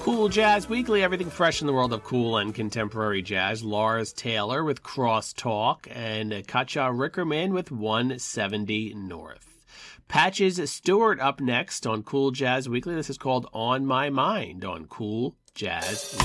Cool Jazz Weekly, everything fresh in the world of cool and contemporary jazz. Lars Taylor with Crosstalk and Katja Rickerman with 170 North. Patches Stewart up next on Cool Jazz Weekly. This is called On My Mind on Cool Jazz Weekly.